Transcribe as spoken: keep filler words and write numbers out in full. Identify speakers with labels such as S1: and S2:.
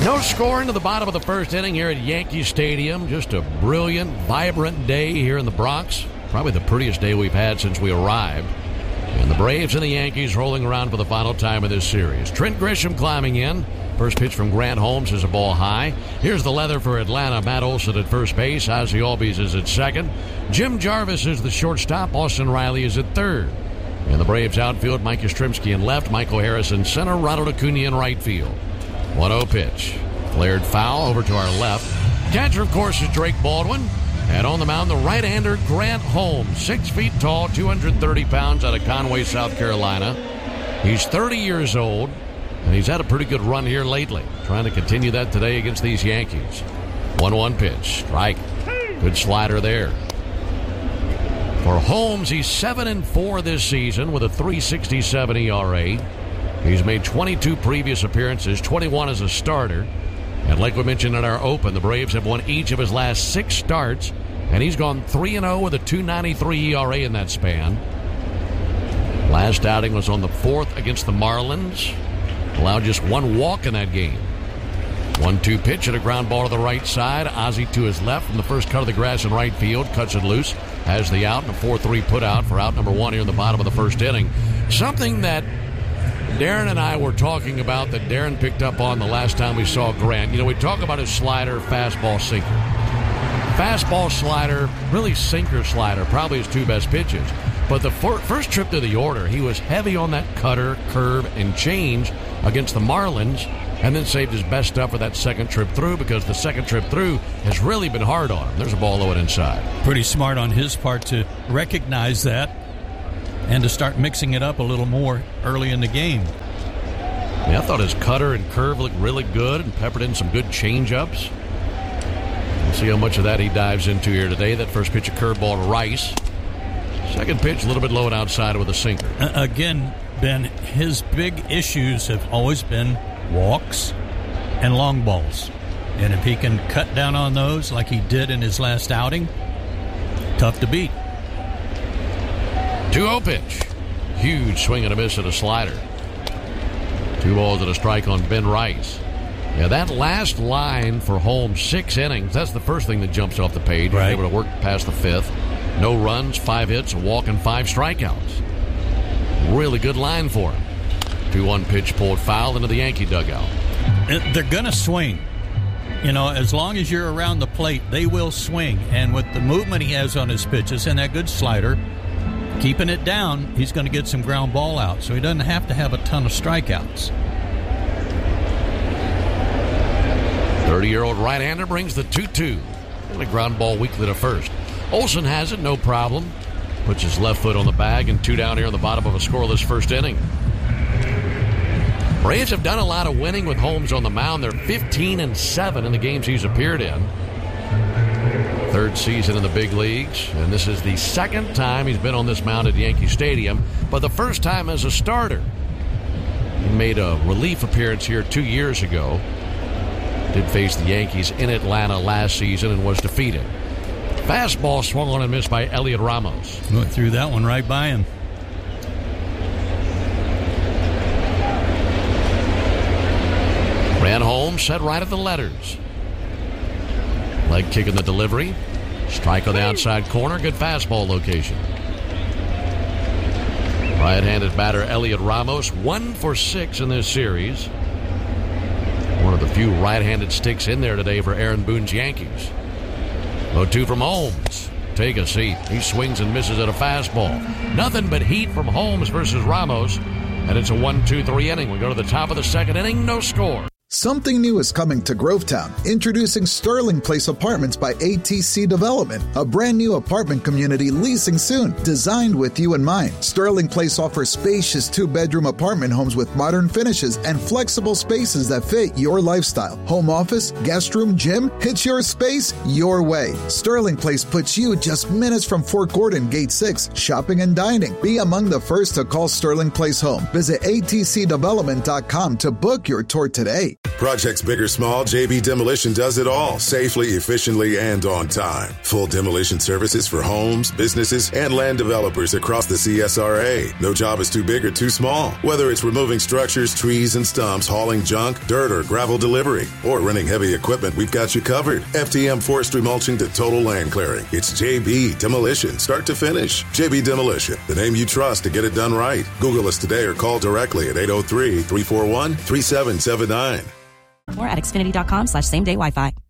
S1: No score into the bottom of the first inning here at Yankee Stadium. Just a brilliant, vibrant day here in the Bronx. Probably the prettiest day we've had since we arrived. And the Braves and the Yankees rolling around for the final time of this series. Trent Grisham climbing in. First pitch from Grant Holmes is a ball high. Here's the leather for Atlanta. Matt Olson at first base. Ozzie Albies is at second. Jim Jarvis is the shortstop. Austin Riley is at third. In the Braves outfield, Mike Yastrzemski in left. Michael Harris in center. Ronald Acuna in right field. one oh pitch. Flared foul over to our left. Catcher, of course, is Drake Baldwin. And on the mound, the right-hander Grant Holmes. Six feet tall, two hundred thirty pounds, out of Conway, South Carolina. He's thirty years old, and he's had a pretty good run here lately. Trying to continue that today against these Yankees. one one pitch. Strike. Good slider there. For Holmes, he's seven and four this season with a three sixty-seven E R A. He's made twenty-two previous appearances, twenty-one as a starter. And like we mentioned in our open, the Braves have won each of his last six starts, and he's gone three and oh with a two ninety-three E R A in that span. Last outing was on the fourth against the Marlins. Allowed just one walk in that game. one two pitch and a ground ball to the right side. Ozzie to his left from the first cut of the grass in right field. Cuts it loose. Has the out and a four three put out for out number one here in the bottom of the first inning. Something that Darren and I were talking about that Darren picked up on the last time we saw Grant. You know, we talk about his slider, fastball, sinker. Fastball, slider, really sinker, slider, probably his two best pitches. But the for- first trip to the order, he was heavy on that cutter, curve, and change against the Marlins, and then saved his best stuff for that second trip through because the second trip through has really been hard on him. There's a ball low and inside.
S2: Pretty smart on his part to recognize that and to start mixing it up a little more early in the game.
S1: Yeah, I thought his cutter and curve looked really good and peppered in some good change-ups. We'll see how much of that he dives into here today. That first pitch, a curveball to Rice. Second pitch, a little bit low and outside with a sinker.
S2: Uh, again, Ben, his big issues have always been walks and long balls. And if he can cut down on those like he did in his last outing, tough to beat.
S1: two oh pitch. Huge swing and a miss at a slider. Two balls and a strike on Ben Rice. Yeah, that last line for Holmes, six innings, that's the first thing that jumps off the page.
S2: Right.
S1: He was able to work past the fifth. No runs, five hits, a walk, and five strikeouts. Really good line for him. two one pitch pulled foul into the Yankee dugout.
S2: They're going to swing. You know, as long as you're around the plate, they will swing. And with the movement he has on his pitches and that good slider, keeping it down, he's going to get some ground ball out. So he doesn't have to have a ton of strikeouts.
S1: thirty-year-old right-hander brings the two two. And a ground ball weakly to first. Olson has it, no problem. Puts his left foot on the bag, and two down here on the bottom of a scoreless first inning. Braves have done a lot of winning with Holmes on the mound. They're fifteen and seven in the games he's appeared in. Third season in the big leagues, and this is the second time he's been on this mound at Yankee Stadium, but the first time as a starter. He made a relief appearance here two years ago. Did face the Yankees in Atlanta last season and was defeated. Fastball swung on and missed by Elliot Ramos.
S2: Went through that one right by him.
S1: Grant Holmes set right at the letters. Leg kick in the delivery. Strike on the outside corner. Good fastball location. Right-handed batter Elliot Ramos, one for six in this series. One of the few right-handed sticks in there today for Aaron Boone's Yankees. oh two from Holmes. Take a seat. He swings and misses at a fastball. Nothing but heat from Holmes versus Ramos. And it's a one two three inning. We go to the top of the second inning. No score.
S3: Something new is coming to Grovetown. Introducing Sterling Place Apartments by A T C Development, a brand new apartment community leasing soon, designed with you in mind. Sterling Place offers spacious two-bedroom apartment homes with modern finishes and flexible spaces that fit your lifestyle. Home office, guest room, gym, it's your space, your way. Sterling Place puts you just minutes from Fort Gordon, Gate six, shopping and dining. Be among the first to call Sterling Place home. Visit A T C development dot com to book your tour today.
S4: Projects big or small, J B Demolition does it all, safely, efficiently, and on time. Full demolition services for homes, businesses, and land developers across the C S R A. No job is too big or too small. Whether it's removing structures, trees, and stumps, hauling junk, dirt, or gravel delivery, or renting heavy equipment, we've got you covered. F T M forestry mulching to total land clearing. It's J B Demolition, start to finish. J B Demolition, the name you trust to get it done right. Google us today or call directly at eight oh three, three four one, three seven seven nine.
S5: More at Xfinity.com slash same day Wi-Fi.